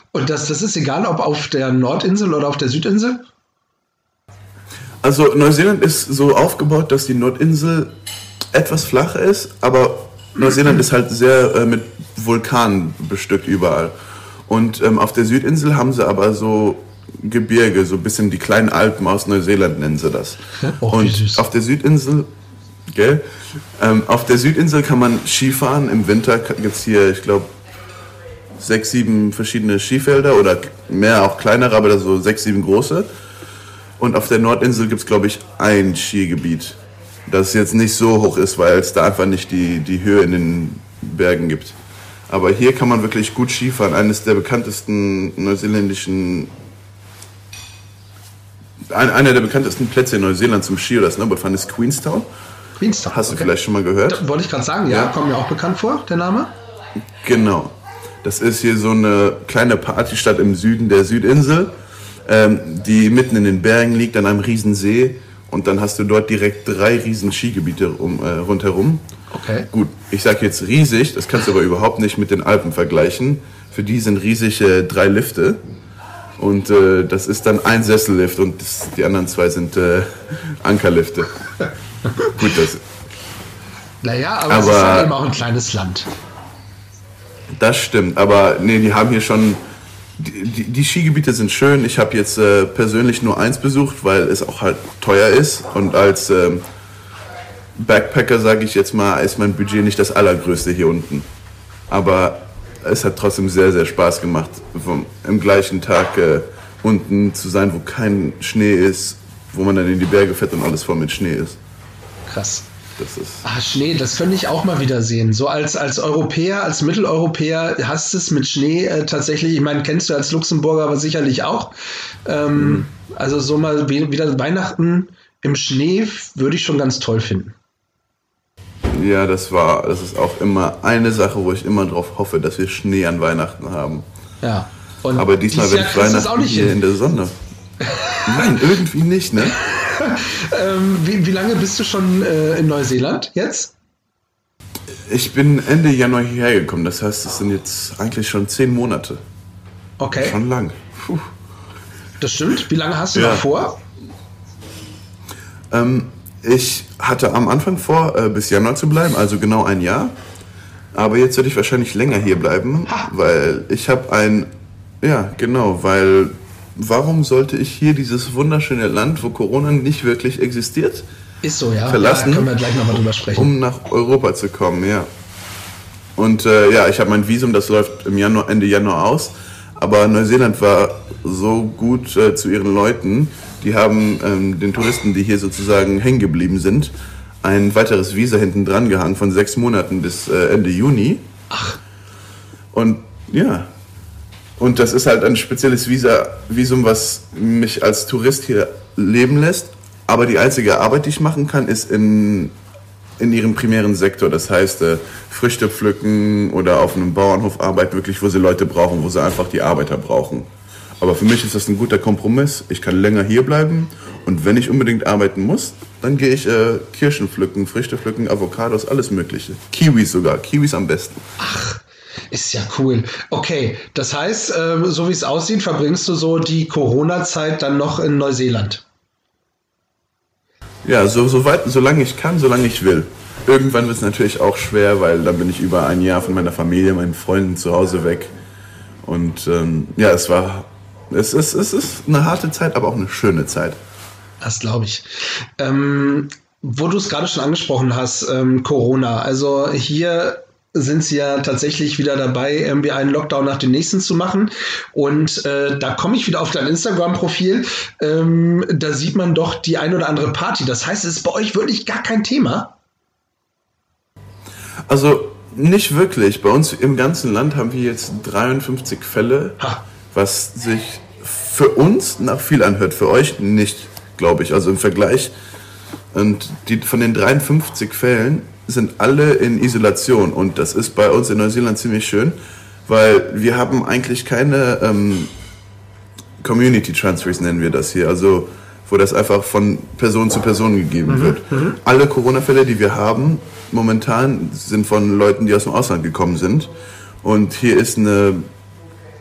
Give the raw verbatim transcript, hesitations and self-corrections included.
Und das, das ist egal, ob auf der Nordinsel oder auf der Südinsel? Also Neuseeland ist so aufgebaut, dass die Nordinsel etwas flacher ist, aber Neuseeland ist halt sehr äh, mit Vulkanen bestückt überall. Und ähm, auf der Südinsel haben sie aber so Gebirge, so ein bisschen die kleinen Alpen aus Neuseeland nennen sie das. Oh, und auf der Südinsel, gell? Ähm, auf der Südinsel kann man Skifahren. Im Winter gibt es hier, ich glaube, sechs, sieben verschiedene Skifelder oder mehr, auch kleinere, aber so sechs, sieben große. Und auf der Nordinsel gibt es, glaube ich, ein Skigebiet, das jetzt nicht so hoch ist, weil es da einfach nicht die, die Höhe in den Bergen gibt. Aber hier kann man wirklich gut Skifahren. Eines der bekanntesten neuseeländischen, ein, einer der bekanntesten Plätze in Neuseeland zum Ski- oder Snowboardfahren ist Queenstown. Queenstown. Hast du okay. vielleicht schon mal gehört? Da, wollte ich gerade sagen, ja, ja, kommt mir auch bekannt vor, der Name. Genau. Das ist hier so eine kleine Partystadt im Süden der Südinsel, ähm, die mitten in den Bergen liegt, an einem riesen See. Und dann hast du dort direkt drei riesen Skigebiete um, äh, rundherum. Okay. Gut, ich sage jetzt riesig, das kannst du aber überhaupt nicht mit den Alpen vergleichen. Für die sind riesig äh, drei Lifte. Und äh, das ist dann ein Sessellift und das, die anderen zwei sind äh, Ankerlifte. Gut, das. Naja, aber, aber es ist halt eben auch ein kleines Land. Das stimmt, aber nee, die haben hier schon. Die, die, die Skigebiete sind schön. Ich habe jetzt äh, persönlich nur eins besucht, weil es auch halt teuer ist. Und als ähm, Backpacker, sage ich jetzt mal, ist mein Budget nicht das allergrößte hier unten. Aber es hat trotzdem sehr, sehr Spaß gemacht, vom, im gleichen Tag äh, unten zu sein, wo kein Schnee ist, wo man dann in die Berge fährt und alles voll mit Schnee ist. Krass. Das ist ah, Schnee, das könnte ich auch mal wieder sehen. So als, als Europäer, als Mitteleuropäer hast du es mit Schnee äh, tatsächlich, ich meine, kennst du als Luxemburger aber sicherlich auch. Ähm, mhm. Also so mal wieder Weihnachten im Schnee würde ich schon ganz toll finden. Ja, das war, das ist auch immer eine Sache, wo ich immer drauf hoffe, dass wir Schnee an Weihnachten haben. Ja. Und aber diesmal dies wird Weihnachten hier hin. in der Sonne. Nein, irgendwie nicht, ne? ähm, wie, wie lange bist du schon äh, in Neuseeland jetzt? Ich bin Ende Januar hierher gekommen, das heißt, es sind jetzt eigentlich schon zehn Monate. Okay. Schon lang. Puh. Das stimmt. Wie lange hast du ja. noch vor? Ähm, ich hatte am Anfang vor, äh, bis Januar zu bleiben, also genau ein Jahr. Aber jetzt werde ich wahrscheinlich länger hier bleiben, ha. weil ich habe ein, ja genau, weil warum sollte ich hier dieses wunderschöne Land, wo Corona nicht wirklich existiert, ist so, ja. verlassen, ja, können wir gleich nochmal drüber sprechen. um nach Europa zu kommen, ja. Und äh, ja, ich habe mein Visum, das läuft im Januar, Ende Januar aus, aber Neuseeland war so gut äh, zu ihren Leuten, die haben ähm, den Touristen, die hier sozusagen hängen geblieben sind, ein weiteres Visa hinten dran gehangen von sechs Monaten bis äh, Ende Juni. Ach. Und ja, und das ist halt ein spezielles Visa, Visum, was mich als Tourist hier leben lässt. Aber die einzige Arbeit, die ich machen kann, ist in, in ihrem primären Sektor. Das heißt, äh, Früchte pflücken oder auf einem Bauernhof arbeiten, wirklich, wo sie Leute brauchen, wo sie einfach die Arbeiter brauchen. Aber für mich ist das ein guter Kompromiss. Ich kann länger hier bleiben und wenn ich unbedingt arbeiten muss, dann gehe ich äh, Kirschen pflücken, Früchte pflücken, Avocados, alles Mögliche. Kiwis sogar, Kiwis am besten. Ach. Ist ja cool. Okay, das heißt, äh, so wie es aussieht, verbringst du so die Corona-Zeit dann noch in Neuseeland? Ja, so, so weit, solange ich kann, solange ich will. Irgendwann wird es natürlich auch schwer, weil dann bin ich über ein Jahr von meiner Familie, meinen Freunden zu Hause weg. Und ähm, ja, es war, es ist, es ist eine harte Zeit, aber auch eine schöne Zeit. Das glaube ich. Ähm, wo du es gerade schon angesprochen hast, ähm, Corona. Also hier sind sie ja tatsächlich wieder dabei, irgendwie einen Lockdown nach dem nächsten zu machen. Und äh, da komme ich wieder auf dein Instagram-Profil. Ähm, da sieht man doch die ein oder andere Party. Das heißt, es ist bei euch wirklich gar kein Thema? Also nicht wirklich. Bei uns im ganzen Land haben wir jetzt dreiundfünfzig Fälle, ha. was sich für uns nach viel anhört. Für euch nicht, glaube ich. Also im Vergleich. Und die, von den dreiundfünfzig Fällen sind alle in Isolation und das ist bei uns in Neuseeland ziemlich schön, weil wir haben eigentlich keine ähm, Community Transfers, nennen wir das hier, also wo das einfach von Person zu Person gegeben mhm. wird. Mhm. Alle Corona-Fälle, die wir haben, momentan sind von Leuten, die aus dem Ausland gekommen sind und hier ist eine